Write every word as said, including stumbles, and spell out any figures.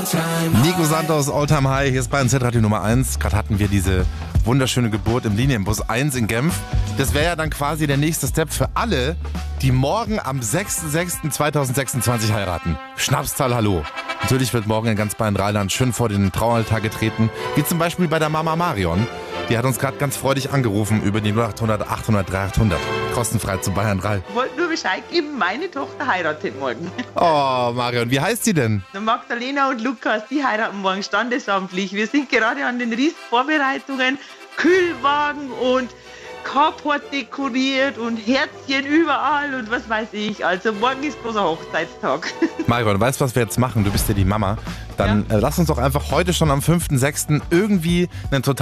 Nico Santos, Alltime High, hier ist Bayern Z-Radio Nummer eins. Gerade hatten wir diese wunderschöne Geburt im Linienbus eins in Genf. Das wäre ja dann quasi der nächste Step für alle, die morgen am sechster sechster zweitausendsechsundzwanzig heiraten. Schnapszahl, hallo. Natürlich wird morgen in ganz Bayern-Rheinland schön vor den Traualtar getreten, wie zum Beispiel bei der Mama Marion. Die hat uns gerade ganz freudig angerufen über die null acht hundert achthundert dreihundert. Kostenfrei zu Bayern drei. Ich wollte nur Bescheid geben, meine Tochter heiratet morgen. Oh, Marion, wie heißt sie denn? Magdalena und Lukas, die heiraten morgen standesamtlich. Wir sind gerade an den riesen Vorbereitungen. Kühlwagen und Carport dekoriert und Herzchen überall und was weiß ich. Also morgen ist großer Hochzeitstag. Marion, weißt du, was wir jetzt machen? Du bist ja die Mama. Dann ja. äh, lass uns doch einfach heute schon am fünfter sechster irgendwie einen total